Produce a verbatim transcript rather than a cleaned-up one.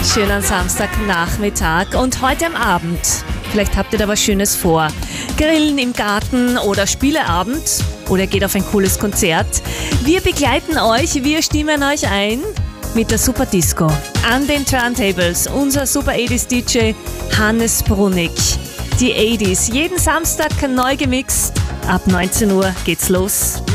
schönen Samstagnachmittag und heute am Abend. Vielleicht habt ihr da was Schönes vor. Grillen im Garten oder Spieleabend oder geht auf ein cooles Konzert. Wir begleiten euch, wir stimmen euch ein mit der Super Disco. An den Turntables unser Super achtziger D J Hannes Brunnig. Die achtziger, jeden Samstag neu gemixt. Ab neunzehn Uhr geht's los.